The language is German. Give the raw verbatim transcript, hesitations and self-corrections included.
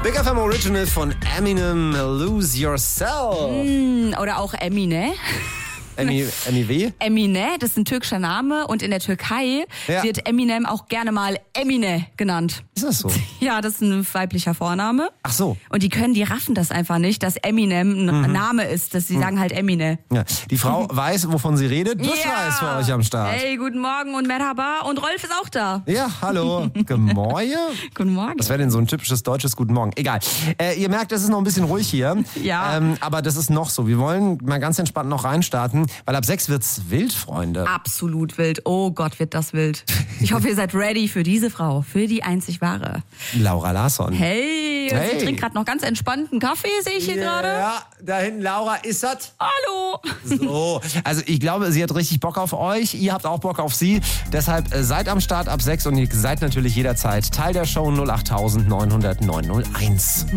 Big F M Original von Eminem, Lose Yourself. Mm, oder auch Emine. Emmy, Emmy W? Emine, das ist ein türkischer Name und in der Türkei Ja. wird Eminem auch gerne mal Emine genannt. Ist das so? Ja, das ist ein weiblicher Vorname. Ach so. Und die können, die raffen das einfach nicht, dass Eminem ein Mhm. Name ist, dass sie sagen halt Emine. Ja. Die Frau weiß, wovon sie redet. Das Ja. war es für euch am Start. Hey, guten Morgen und Merhaba und Rolf ist auch da. Ja, hallo. Gemorje? Guten Morgen. Was wäre denn so ein typisches deutsches Guten Morgen? Egal. Äh, ihr merkt, es ist noch ein bisschen ruhig hier. Ja. Ähm, aber das ist noch so. Wir wollen mal ganz entspannt noch reinstarten, weil ab sechs wird's wild, Freunde. Absolut wild. Oh Gott, wird das wild. Ich hoffe, ihr seid ready für diese Frau, für die einzig wahre. Laura Larsson. Hey, und Hey. sie trinkt gerade noch ganz entspannten Kaffee, sehe ich hier gerade. Ja, da hinten, Laura, ist das? Hallo. So, also ich glaube, sie hat richtig Bock auf euch. Ihr habt auch Bock auf sie. Deshalb äh, seid am Start ab sechs und ihr seid natürlich jederzeit Teil der Show null acht neun null null neun null eins.